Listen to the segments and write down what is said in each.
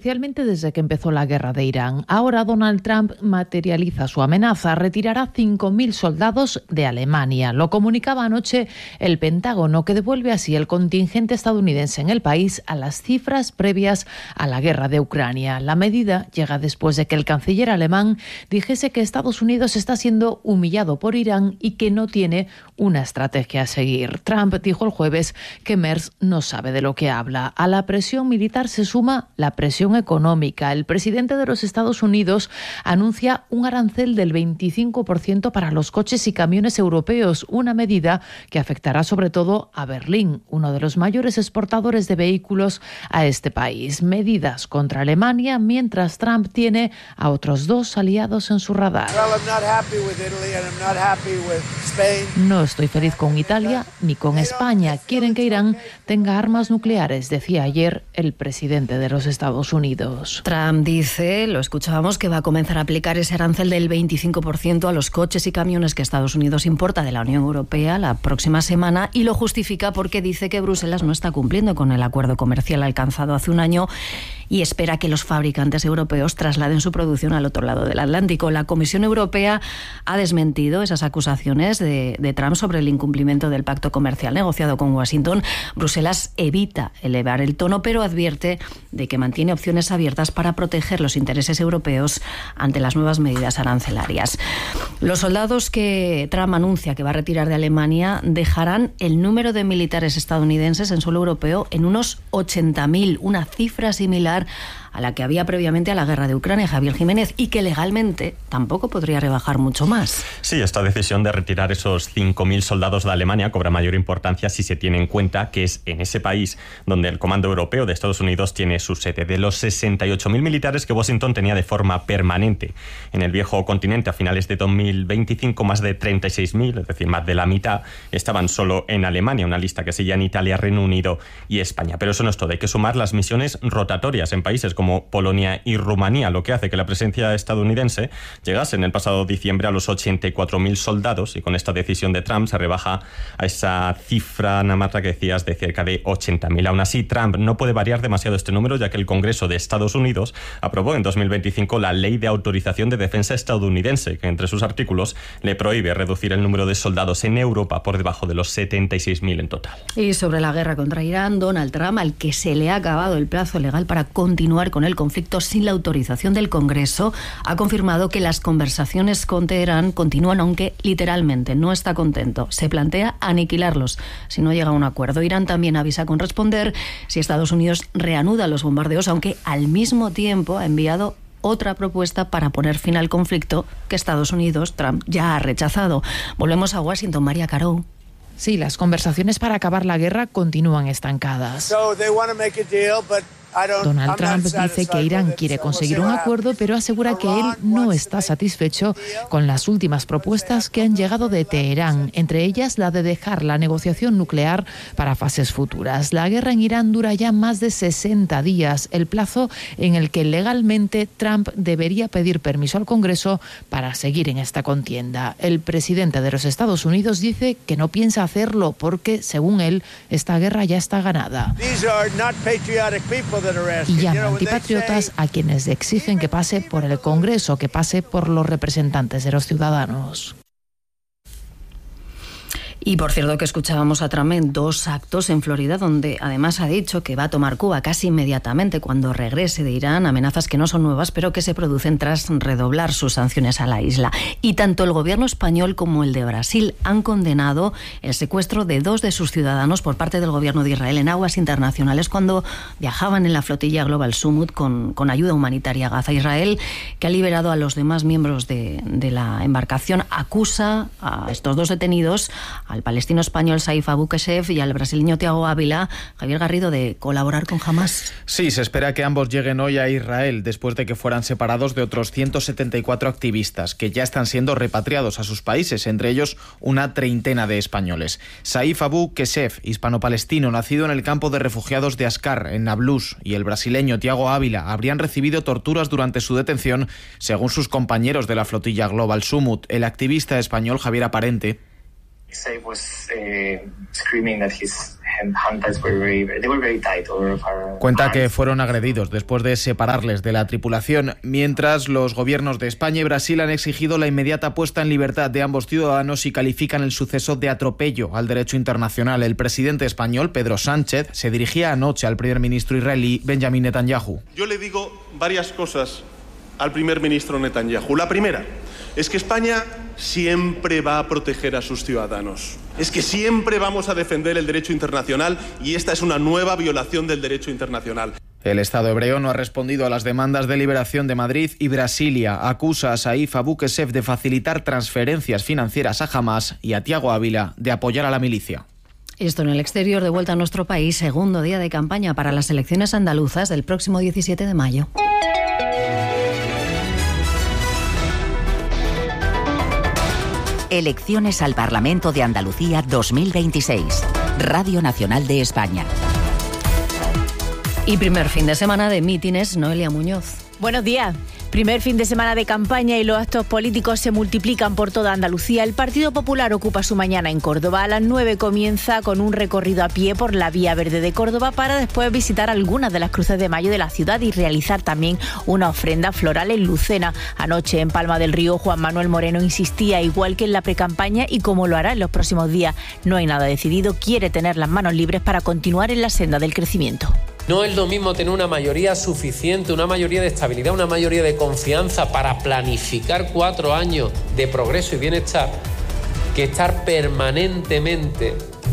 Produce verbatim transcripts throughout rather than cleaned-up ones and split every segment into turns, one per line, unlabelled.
especialmente desde que empezó la guerra de Irán. Ahora Donald Trump materializa su amenaza, retirará cinco mil soldados de Alemania. Lo comunicaba anoche el Pentágono, que devuelve así el contingente estadounidense en el país a las cifras previas a la guerra de Ucrania. La medida llega después de que el canciller alemán dijese que Estados Unidos está siendo humillado por Irán y que no tiene una estrategia a seguir. Trump dijo el jueves que Merz no sabe de lo que habla. A la presión militar se suma la presión económica. El presidente de los Estados Unidos anuncia un arancel del veinticinco por ciento para los coches y camiones europeos, una medida que afectará sobre todo a Berlín, uno de los mayores exportadores de vehículos a este país. Medidas contra Alemania, mientras Trump tiene a otros dos aliados en su radar. No estoy feliz con Italia ni con España. Quieren que Irán tenga armas nucleares, decía ayer el presidente de los Estados Unidos.
Trump dice, lo escuchábamos, que va a comenzar a aplicar ese arancel del veinticinco por ciento a los coches y camiones que Estados Unidos importa de la Unión Europea la próxima semana, y lo justifica porque dice que Bruselas no está cumpliendo con el acuerdo comercial alcanzado hace un año y espera que los fabricantes europeos trasladen su producción al otro lado del Atlántico. La Comisión Europea ha desmentido esas acusaciones de, de Trump sobre el incumplimiento del pacto comercial negociado con Washington. Bruselas evita elevar el tono, pero advierte de que mantiene opciones abiertas para proteger los intereses europeos ante las nuevas medidas arancelarias. Los soldados que Trump anuncia que va a retirar de Alemania dejarán el número de militares estadounidenses en suelo europeo en unos ochenta mil, una cifra similar a la que había previamente a la guerra de Ucrania, Javier Jiménez, y que legalmente tampoco podría rebajar mucho más.
Sí, esta decisión de retirar esos cinco mil soldados de Alemania cobra mayor importancia si se tiene en cuenta que es en ese país donde el Comando Europeo de Estados Unidos tiene su sede. De los sesenta y ocho mil militares que Washington tenía de forma permanente en el viejo continente a finales de dos mil veinticinco, más de treinta y seis mil, es decir, más de la mitad, estaban solo en Alemania, una lista que seguía en Italia, Reino Unido y España. Pero eso no es todo, hay que sumar las misiones rotatorias en países como como Polonia y Rumanía, lo que hace que la presencia estadounidense llegase en el pasado diciembre a los ochenta y cuatro mil soldados, y con esta decisión de Trump se rebaja a esa cifra, Namara, que decías, de cerca de ochenta mil. Aún así, Trump no puede variar demasiado este número, ya que el Congreso de Estados Unidos aprobó en dos mil veinticinco la Ley de Autorización de Defensa estadounidense, que entre sus artículos le prohíbe reducir el número de soldados en Europa por debajo de los setenta y seis mil en total.
Y sobre la guerra contra Irán, Donald Trump, al que se le ha acabado el plazo legal para continuar con el conflicto sin la autorización del Congreso, ha confirmado que las conversaciones con Teherán continúan, aunque literalmente no está contento. Se plantea aniquilarlos si no llega a un acuerdo. Irán también avisa con responder si Estados Unidos reanuda los bombardeos, aunque al mismo tiempo ha enviado otra propuesta para poner fin al conflicto que Estados Unidos, Trump, ya ha rechazado. Volvemos a Washington, María Caro.
Sí, las conversaciones para acabar la guerra continúan estancadas. Donald Trump dice que Irán quiere conseguir un acuerdo, pero asegura que él no está satisfecho con las últimas propuestas que han llegado de Teherán, entre ellas la de dejar la negociación nuclear para fases futuras. La guerra en Irán dura ya más de sesenta días, el plazo en el que legalmente Trump debería pedir permiso al Congreso para seguir en esta contienda. El presidente de los Estados Unidos dice que no piensa hacerlo porque, según él, esta guerra ya está ganada. Y llaman antipatriotas a quienes exigen que pase por el Congreso, que pase por los representantes de los ciudadanos.
Y por cierto que escuchábamos a Trump en dos actos en Florida, donde además ha dicho que va a tomar Cuba casi inmediatamente cuando regrese de Irán, amenazas que no son nuevas pero que se producen tras redoblar sus sanciones a la isla. Y tanto el gobierno español como el de Brasil han condenado el secuestro de dos de sus ciudadanos por parte del gobierno de Israel en aguas internacionales cuando viajaban en la flotilla Global Summit con, con ayuda humanitaria a Gaza. Israel, que ha liberado a los demás miembros de, de la embarcación, acusa a estos dos detenidos, al palestino español Saif Abu Keshef y al brasileño Thiago Ávila, Javier Garrido, de colaborar con Hamás.
Sí, se espera que ambos lleguen hoy a Israel después de que fueran separados de otros ciento setenta y cuatro activistas que ya están siendo repatriados a sus países, entre ellos una treintena de españoles. Saif Abu Keshef, hispano-palestino, nacido en el campo de refugiados de Ascar, en Nablus, y el brasileño Thiago Ávila habrían recibido torturas durante su detención, según sus compañeros de la flotilla Global Summit. El activista español Javier Aparente Cuenta que fueron agredidos después de separarles de la tripulación, mientras los gobiernos de España y Brasil han exigido la inmediata puesta en libertad de ambos ciudadanos y califican el suceso de atropello al derecho internacional. El presidente español, Pedro Sánchez, se dirigía anoche al primer ministro israelí, Benjamin Netanyahu.
Yo le digo varias cosas al primer ministro Netanyahu. La primera es que España siempre va a proteger a sus ciudadanos. Es que siempre vamos a defender el derecho internacional y esta es una nueva violación del derecho internacional.
El Estado hebreo no ha respondido a las demandas de liberación de Madrid y Brasilia. Acusa a Saif Abu Kesef de facilitar transferencias financieras a Hamas y a Tiago Ávila de apoyar a la milicia.
Esto en el exterior. De vuelta a nuestro país, segundo día de campaña para las elecciones andaluzas del próximo diecisiete de mayo.
Elecciones al Parlamento de Andalucía dos mil veintiséis. Radio Nacional de España.
Y primer fin de semana de mítines, Noelia Muñoz.
Buenos días. Primer fin de semana de campaña y los actos políticos se multiplican por toda Andalucía. El Partido Popular ocupa su mañana en Córdoba. A las nueve comienza con un recorrido a pie por la Vía Verde de Córdoba para después visitar algunas de las cruces de mayo de la ciudad y realizar también una ofrenda floral en Lucena. Anoche en Palma del Río, Juan Manuel Moreno insistía, igual que en la precampaña y como lo hará en los próximos días. No hay nada decidido, quiere tener las manos libres para continuar en la senda del crecimiento.
No es lo mismo tener una mayoría suficiente, una mayoría de estabilidad, una mayoría de confianza para planificar cuatro años de progreso y bienestar que estar permanentemente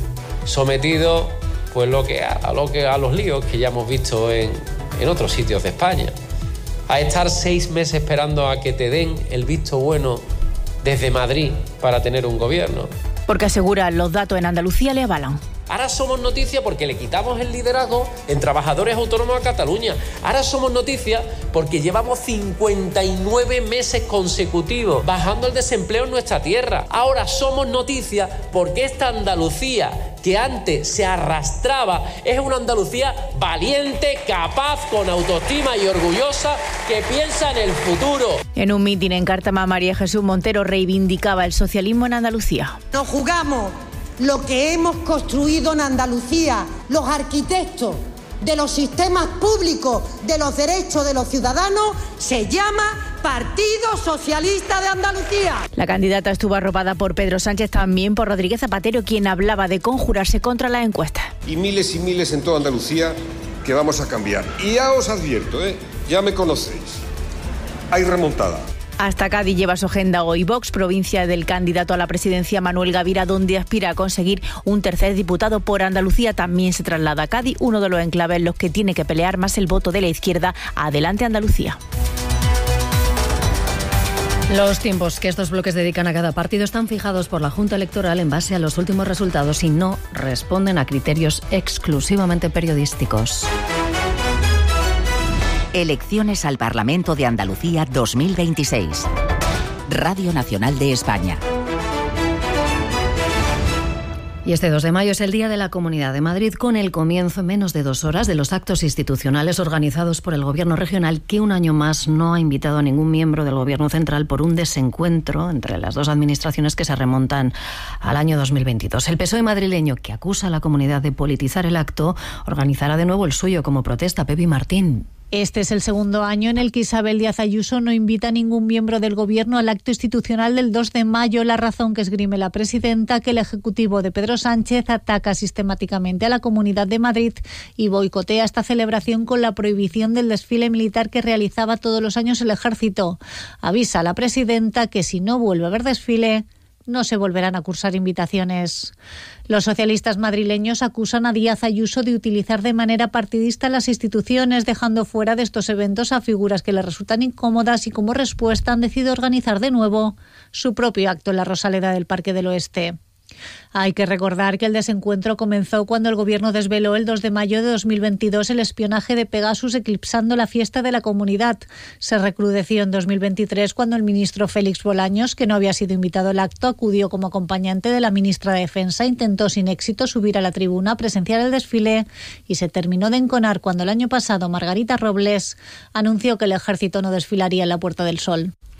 sometido pues, lo que, a, lo que, a los líos que ya hemos visto en, en otros sitios de España. A estar seis meses esperando a que te den el visto bueno desde Madrid para tener un gobierno.
Porque asegura los datos en Andalucía le avalan.
Ahora somos noticia porque le quitamos el liderazgo en trabajadores autónomos a Cataluña. Ahora somos noticia porque llevamos cincuenta y nueve meses consecutivos bajando el desempleo en nuestra tierra. Ahora somos noticia porque esta Andalucía que antes se arrastraba es una Andalucía valiente, capaz, con autoestima y orgullosa que piensa en el futuro.
En un mitin en Cártama, María Jesús Montero reivindicaba el socialismo en Andalucía.
Nos jugamos lo que hemos construido en Andalucía, los arquitectos de los sistemas públicos, de los derechos de los ciudadanos, se llama Partido Socialista de Andalucía.
La candidata estuvo arropada por Pedro Sánchez, también por Rodríguez Zapatero, quien hablaba de conjurarse contra las encuestas.
Y miles y miles en toda Andalucía que vamos a cambiar. Y ya os advierto, ¿eh? Ya me conocéis. Hay remontada.
Hasta Cádiz lleva su agenda hoy Vox, provincia del candidato a la presidencia Manuel Gavira, donde aspira a conseguir un tercer diputado. Por Andalucía también se traslada a Cádiz, uno de los enclaves en los que tiene que pelear más el voto de la izquierda. Adelante Andalucía.
Los tiempos que estos bloques dedican a cada partido están fijados por la Junta Electoral en base a los últimos resultados y no responden a criterios exclusivamente periodísticos.
Elecciones al Parlamento de Andalucía dos mil veintiséis. Radio Nacional de España.
Y este dos de mayo es el Día de la Comunidad de Madrid, con el comienzo en menos de dos horas de los actos institucionales organizados por el Gobierno regional, que un año más no ha invitado a ningún miembro del Gobierno central por un desencuentro entre las dos administraciones que se remontan al año dos mil veintidós. El P S O E madrileño, que acusa a la comunidad de politizar el acto, organizará de nuevo el suyo como protesta. Pepi Martín.
Este es el segundo año en el que Isabel Díaz Ayuso no invita a ningún miembro del Gobierno al acto institucional del dos de mayo. La razón que esgrime la presidenta, que el Ejecutivo de Pedro Sánchez ataca sistemáticamente a la Comunidad de Madrid y boicotea esta celebración con la prohibición del desfile militar que realizaba todos los años el Ejército. Avisa a la presidenta que si no vuelve a haber desfile, no se volverán a cursar invitaciones. Los socialistas madrileños acusan a Díaz Ayuso de utilizar de manera partidista las instituciones, dejando fuera de estos eventos a figuras que les resultan incómodas, y como respuesta han decidido organizar de nuevo su propio acto en la Rosaleda del Parque del Oeste. Hay que recordar que el desencuentro comenzó cuando el Gobierno desveló el dos de mayo de dos mil veintidós el espionaje de Pegasus eclipsando la fiesta de la comunidad. Se recrudeció en dos mil veintitrés cuando el ministro Félix Bolaños, que no había sido invitado al acto, acudió como acompañante de la ministra de Defensa, intentó sin éxito subir a la tribuna a presenciar el desfile y se terminó de enconar cuando el año pasado Margarita Robles anunció que el Ejército no desfilaría en la Puerta del Sol.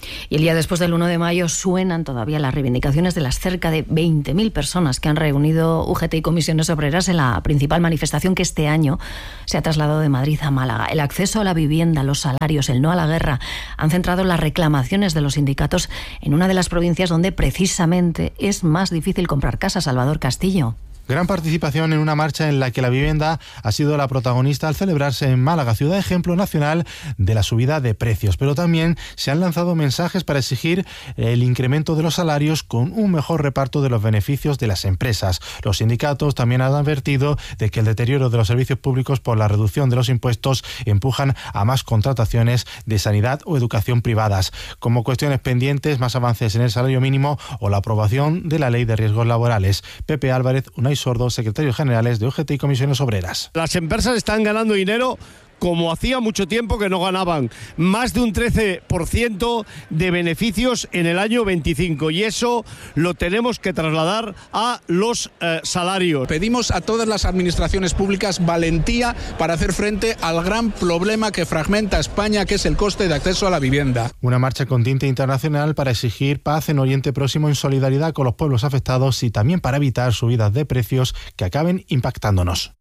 Y el día después del uno de mayo suenan todavía las reivindicaciones de las cerca de veinte mil personas que han reunido U G T y comisiones obreras en la principal manifestación que este año se ha trasladado de Madrid a Málaga. El acceso a la vivienda, los salarios, el no a la guerra han centrado las reclamaciones de los sindicatos en una de las provincias donde precisamente es más difícil comprar casa. Salvador Castillo.
Gran participación en una marcha en la que la vivienda ha sido la protagonista al celebrarse en Málaga, ciudad ejemplo nacional de la subida de precios. Pero también se han lanzado mensajes para exigir el incremento de los salarios con un mejor reparto de los beneficios de las empresas. Los sindicatos también han advertido de que el deterioro de los servicios públicos por la reducción de los impuestos empujan a más contrataciones de sanidad o educación privadas. Como cuestiones pendientes, más avances en el salario mínimo o la aprobación de la ley de riesgos laborales. Pepe Álvarez, Unai Sordo, secretarios generales de U G T y comisiones obreras.
Las empresas están ganando dinero como hacía mucho tiempo que no ganaban, más de un trece por ciento de beneficios en el año veinticinco, y eso lo tenemos que trasladar a los eh, salarios.
Pedimos a todas las administraciones públicas valentía para hacer frente al gran problema que fragmenta a España, que es el coste de acceso a la vivienda.
Una marcha con tinte internacional para exigir paz en Oriente Próximo en solidaridad con los pueblos afectados y también para evitar subidas de precios que acaben impactándonos.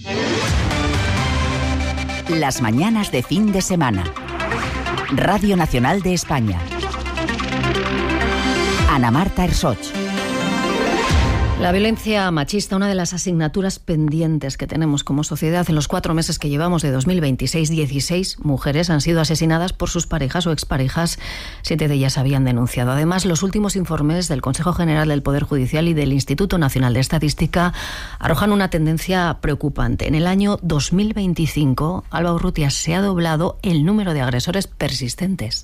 Las mañanas de fin de semana. Radio Nacional de España. Ana Marta Ersoch.
La violencia machista, una de las asignaturas pendientes que tenemos como sociedad. En los cuatro meses que llevamos de dos mil veintiséis, dieciséis mujeres han sido asesinadas por sus parejas o exparejas. Siete de ellas habían denunciado. Además, los últimos informes del Consejo General del Poder Judicial y del Instituto Nacional de Estadística arrojan una tendencia preocupante. En el año dos mil veinticinco, Alba Urrutia, se ha doblado el número de agresores persistentes.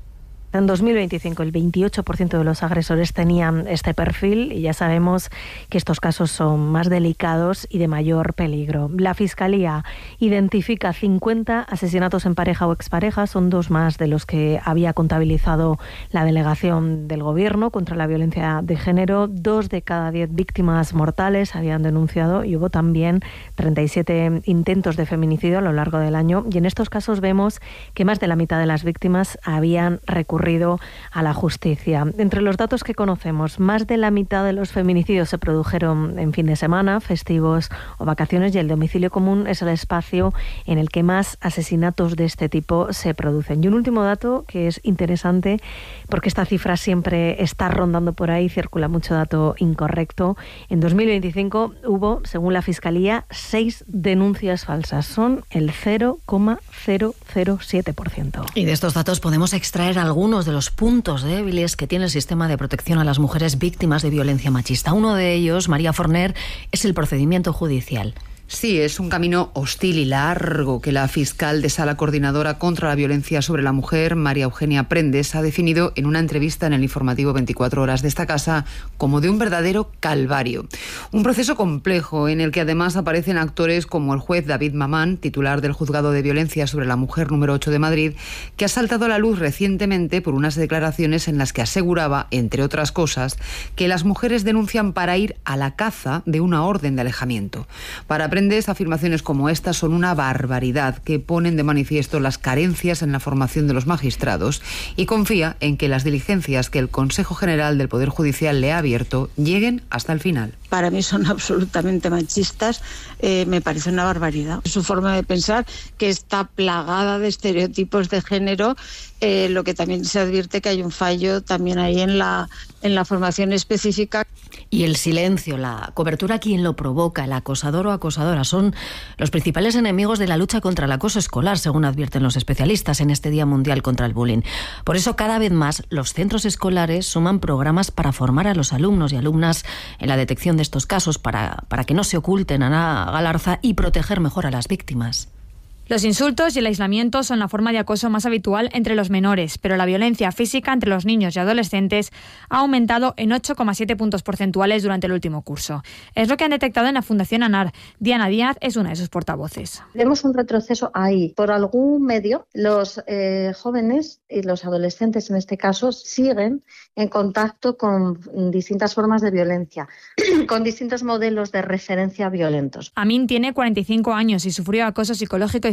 En dos mil veinticinco el veintiocho por ciento de los agresores tenían este perfil y ya sabemos que estos casos son más delicados y de mayor peligro. La Fiscalía identifica cincuenta asesinatos en pareja o expareja, son dos más de los que había contabilizado la delegación del Gobierno contra la violencia de género. Dos de cada diez víctimas mortales habían denunciado y hubo también treinta y siete intentos de feminicidio a lo largo del año. Y en estos casos vemos que más de la mitad de las víctimas habían recurrido a la justicia. Entre los datos que conocemos, más de la mitad de los feminicidios se produjeron en fin de semana, festivos o vacaciones, y el domicilio común es el espacio en el que más asesinatos de este tipo se producen. Y un último dato que es interesante, porque esta cifra siempre está rondando por ahí, circula mucho dato incorrecto. En dos mil veinticinco hubo, según la Fiscalía, seis denuncias falsas. Son el cero coma cero cero siete por ciento.
Y de estos datos podemos extraer algunos de los puntos débiles que tiene el sistema de protección a las mujeres víctimas de violencia machista. Uno de ellos, María Forner, es el procedimiento judicial.
Sí, es un camino hostil y largo que la fiscal de Sala Coordinadora contra la Violencia sobre la Mujer, María Eugenia Prendes, ha definido en una entrevista en el informativo veinticuatro horas de esta casa como de un verdadero calvario. Un proceso complejo en el que además aparecen actores como el juez David Mamán, titular del Juzgado de Violencia sobre la Mujer número ocho de Madrid, que ha saltado a la luz recientemente por unas declaraciones en las que aseguraba, entre otras cosas, que las mujeres denuncian para ir a la caza de una orden de alejamiento. Para Prendes, afirmaciones como estas son una barbaridad que ponen de manifiesto las carencias en la formación de los magistrados y confía en que las diligencias que el Consejo General del Poder Judicial le ha abierto lleguen hasta el final.
Para mí son absolutamente machistas, eh, me parece una barbaridad. Su forma de pensar, que está plagada de estereotipos de género, eh, lo que también se advierte que hay un fallo también ahí en la, en la formación específica.
Y el silencio, la cobertura, quien lo provoca, el acosador o acosadora, son los principales enemigos de la lucha contra el acoso escolar, según advierten los especialistas en este Día Mundial contra el Bullying. Por eso, cada vez más, los centros escolares suman programas para formar a los alumnos y alumnas en la detección de estos casos, para, para que no se oculten a la galarza y proteger mejor a las víctimas.
Los insultos y el aislamiento son la forma de acoso más habitual entre los menores, pero la violencia física entre los niños y adolescentes ha aumentado en ocho coma siete puntos porcentuales durante el último curso. Es lo que han detectado en la Fundación ANAR. Diana Díaz es una de sus portavoces.
Vemos un retroceso ahí. Por algún medio, los eh, jóvenes y los adolescentes, en este caso, siguen en contacto con distintas formas de violencia, con distintos modelos de referencia violentos.
Amin tiene cuarenta y cinco años y sufrió acoso psicológico y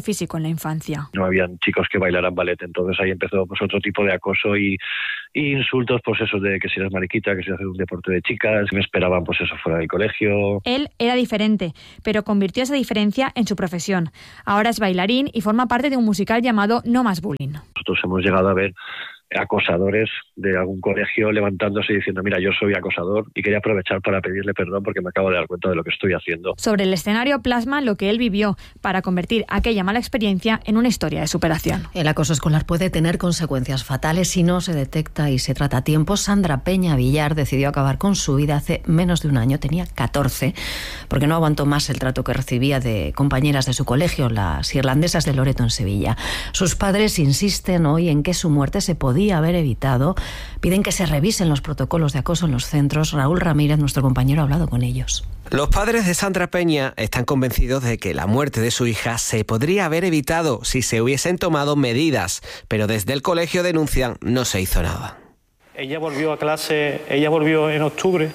y físico en la infancia.
No habían chicos que bailaran ballet, entonces ahí empezó pues otro tipo de acoso y, y insultos, pues eso de que si eres mariquita, que si haces un deporte de chicas, me esperaban pues eso fuera del colegio.
Él era diferente, pero convirtió esa diferencia en su profesión. Ahora es bailarín y forma parte de un musical llamado No Más Bullying.
Nosotros hemos llegado a ver acosadores de algún colegio levantándose y diciendo, mira, yo soy acosador y quería aprovechar para pedirle perdón porque me acabo de dar cuenta de lo que estoy haciendo.
Sobre el escenario plasma lo que él vivió para convertir aquella mala experiencia en una historia de superación.
El acoso escolar puede tener consecuencias fatales si no se detecta y se trata a tiempo. Sandra Peña Villar decidió acabar con su vida hace menos de un año, tenía catorce, porque no aguantó más el trato que recibía de compañeras de su colegio, las irlandesas de Loreto en Sevilla. Sus padres insisten hoy en que su muerte se podía haber evitado. Piden que se revisen los protocolos de acoso en los centros. Raúl Ramírez, nuestro compañero, ha hablado con ellos.
Los padres de Sandra Peña están convencidos de que la muerte de su hija se podría haber evitado si se hubiesen tomado medidas, pero desde el colegio denuncian no se hizo nada.
Ella volvió a clase, ella volvió en octubre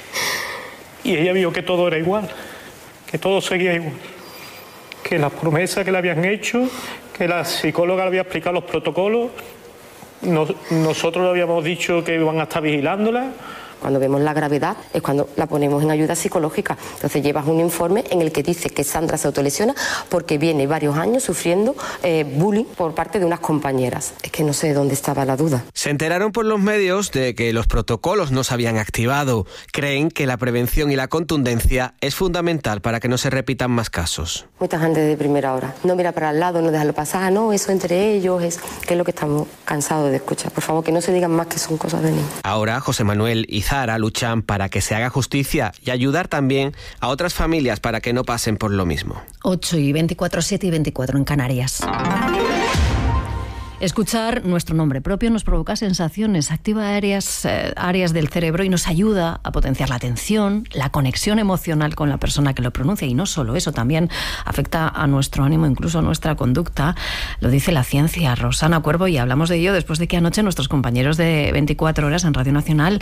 y ella vio que todo era igual, que todo seguía igual, que las promesas que le habían hecho, que la psicóloga le había explicado los protocolos. Nos, nosotros le habíamos dicho que iban a estar vigilándola.
Cuando vemos la gravedad es cuando la ponemos en ayuda psicológica. Entonces llevas un informe en el que dice que Sandra se autolesiona porque viene varios años sufriendo eh, bullying por parte de unas compañeras. Es que no sé dónde estaba la duda.
Se enteraron por los medios de que los protocolos no se habían activado. Creen que la prevención y la contundencia es fundamental para que no se repitan más casos.
Mucha gente de primera hora. No mira para el lado, no déjalo pasar. No, eso entre ellos es que es lo que estamos cansados de escuchar. Por favor, que no se digan más que son cosas de niños.
Ahora José Manuel y Zara luchan para que se haga justicia y ayudar también a otras familias para que no pasen por lo mismo.
ocho y veinticuatro, siete y veinticuatro en Canarias. Escuchar nuestro nombre propio nos provoca sensaciones, activa áreas, eh, áreas del cerebro y nos ayuda a potenciar la atención, la conexión emocional con la persona que lo pronuncia. Y no solo eso, también afecta a nuestro ánimo, incluso a nuestra conducta. Lo dice la ciencia. Rosana Cuervo, y hablamos de ello después de que anoche nuestros compañeros de veinticuatro horas en Radio Nacional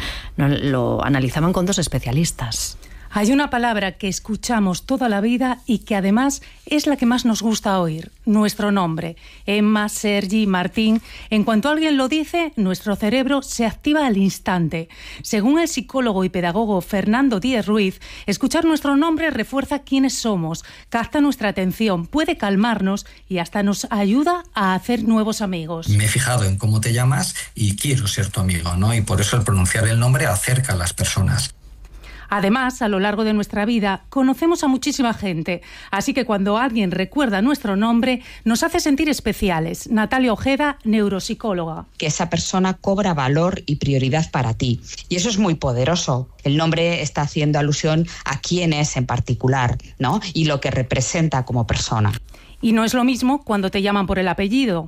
lo analizaban con dos especialistas.
Hay una palabra que escuchamos toda la vida y que además es la que más nos gusta oír, nuestro nombre. Emma, Sergi, Martín. En cuanto alguien lo dice, nuestro cerebro se activa al instante. Según el psicólogo y pedagogo Fernando Díez Ruiz, escuchar nuestro nombre refuerza quiénes somos, capta nuestra atención, puede calmarnos y hasta nos ayuda a hacer nuevos amigos.
Me he fijado en cómo te llamas y quiero ser tu amigo, ¿no? Y por eso el pronunciar el nombre acerca a las personas.
Además, a lo largo de nuestra vida, conocemos a muchísima gente, así que cuando alguien recuerda nuestro nombre, nos hace sentir especiales. Natalia Ojeda, neuropsicóloga.
Que esa persona cobra valor y prioridad para ti, y eso es muy poderoso. El nombre está haciendo alusión a quién es en particular, ¿no? Y lo que representa como persona.
Y no es lo mismo cuando te llaman por el apellido.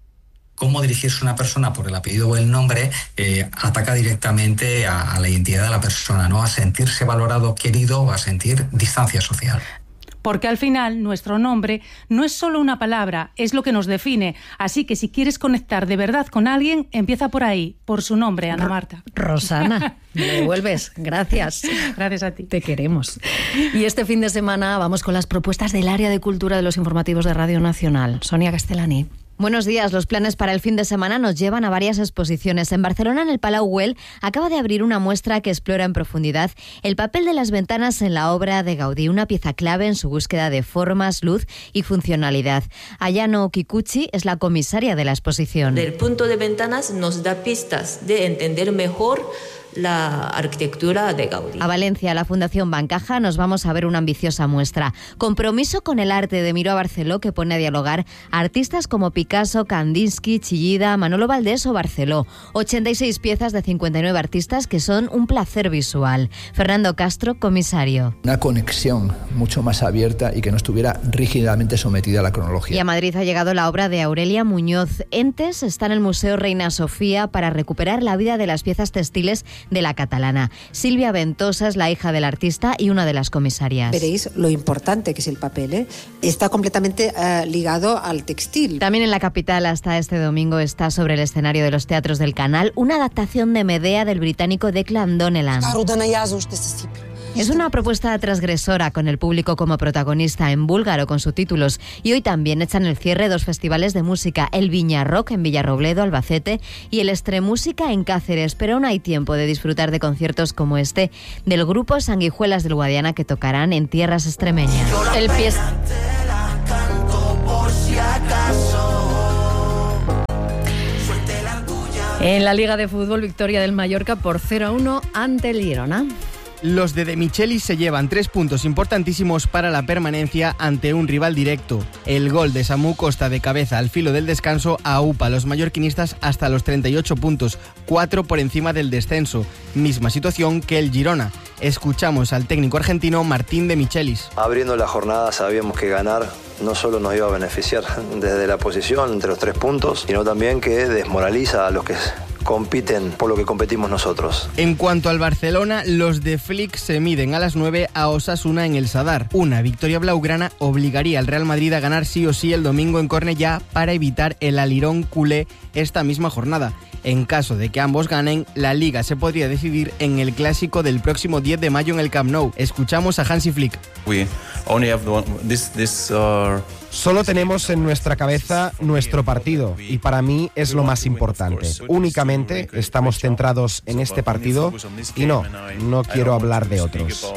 Cómo dirigirse a una persona por el apellido o el nombre eh, ataca directamente a, a la identidad de la persona, ¿no? A sentirse valorado, querido o a sentir distancia social.
Porque al final nuestro nombre no es solo una palabra, es lo que nos define. Así que si quieres conectar de verdad con alguien, empieza por ahí, por su nombre, Ana Marta.
Rosana, me devuelves. Gracias.
Gracias a ti.
Te queremos. Y este fin de semana vamos con las propuestas del área de cultura de los informativos de Radio Nacional. Sonia Castellani.
Buenos días. Los planes para el fin de semana nos llevan a varias exposiciones. En Barcelona, en el Palau Güell, acaba de abrir una muestra que explora en profundidad el papel de las ventanas en la obra de Gaudí, una pieza clave en su búsqueda de formas, luz y funcionalidad. Ayano Kikuchi es la comisaria de la exposición.
El punto de ventanas nos da pistas de entender mejor la arquitectura de Gaudí.
A Valencia, la Fundación Bancaja, nos vamos a ver una ambiciosa muestra. Compromiso con el arte de Miró a Barceló, que pone a dialogar a artistas como Picasso, Kandinsky, Chillida, Manolo Valdés o Barceló. ochenta y seis piezas de cincuenta y nueve artistas que son un placer visual. Fernando Castro, comisario.
Una conexión mucho más abierta y que no estuviera rígidamente sometida a la cronología.
Y a Madrid ha llegado la obra de Aurelia Muñoz. Entes está en el Museo Reina Sofía para recuperar la vida de las piezas textiles de la catalana. Silvia Ventosa es la hija del artista y una de las comisarias.
Veréis lo importante que es el papel, ¿eh? Está completamente uh, ligado al textil.
También en la capital, hasta este domingo, está sobre el escenario de los teatros del Canal una adaptación de Medea del británico Declan Donnellan. Es una propuesta transgresora con el público como protagonista, en búlgaro con subtítulos, y hoy también echan el cierre dos festivales de música, el Viña Rock en Villarrobledo, Albacete, y el Extremúsica en Cáceres, pero aún hay tiempo de disfrutar de conciertos como este del grupo Sanguijuelas del Guadiana, que tocarán en tierras extremeñas. El pie... En la Liga de Fútbol, victoria del Mallorca por cero a uno ante el Girona.
Los de De Michelis se llevan tres puntos importantísimos para la permanencia ante un rival directo. El gol de Samu Costa de cabeza al filo del descanso aupa a los mallorquinistas hasta los treinta y ocho puntos, cuatro por encima del descenso. Misma situación que el Girona. Escuchamos al técnico argentino Martín De Michelis.
Abriendo la jornada sabíamos que ganar no solo nos iba a beneficiar desde la posición entre los tres puntos, sino también que desmoraliza a los que compiten por lo que competimos nosotros.
En cuanto al Barcelona, los de Flick se miden a las nueve a Osasuna en el Sadar. Una victoria blaugrana obligaría al Real Madrid a ganar sí o sí el domingo en Cornellá para evitar el alirón culé esta misma jornada. En caso de que ambos ganen, la Liga se podría decidir en el clásico del próximo diez de mayo en el Camp Nou. Escuchamos a Hansi Flick.
We only have one, this, this, uh...
Solo tenemos en nuestra cabeza nuestro partido y para mí es lo más importante. Únicamente estamos centrados en este partido y no, no quiero hablar de otros.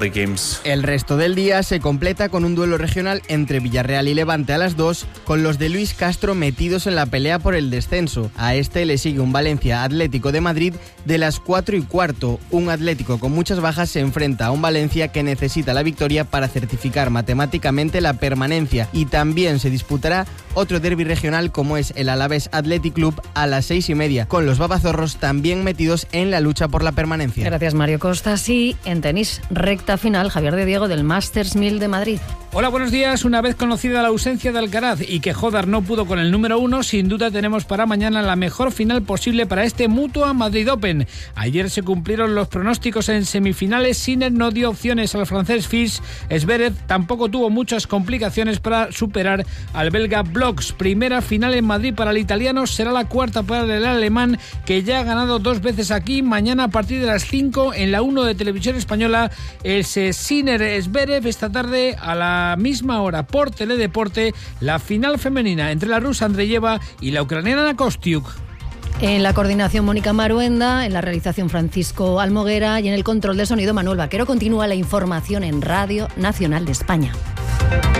El resto del día se completa con un duelo regional entre Villarreal y Levante a las dos, con los de Luis Castro metidos en la pelea por el descenso. A este le sigue un Valencia Atlético de Madrid de las cuatro y cuarto. Un Atlético con muchas bajas se enfrenta a un Valencia que necesita la victoria para certificar matemáticamente la permanencia. Y también se disputará otro derbi regional como es el Alavés Athletic Club a las seis y media, con los babazorros también metidos en la lucha por la permanencia.
Gracias, Mario Costa. Sí, en tenis, recta final, Javier de Diego del Masters mil de Madrid.
Hola, buenos días. Una vez conocida la ausencia de Alcaraz y que Jodar no pudo con el número uno, sin duda tenemos para mañana la mejor final posible para este Mutua Madrid Open. Ayer se cumplieron los pronósticos en semifinales. Sinner no dio opciones al francés Fils. Zverev tampoco tuvo muchas complicaciones para superar al belga Blocks. Primera final en Madrid para el italiano, será la cuarta para el alemán, que ya ha ganado dos veces aquí. Mañana a partir de las cinco en la uno de Televisión Española, ese Sinner Zverev. Esta tarde a la misma hora por Teledeporte, la final femenina entre la rusa Andreyeva y la ucraniana Kostiuk.
En la coordinación, Mónica Maruenda, en la realización, Francisco Almoguera, y en el control de sonido, Manuel Vaquero. Continúa la información en Radio Nacional de España.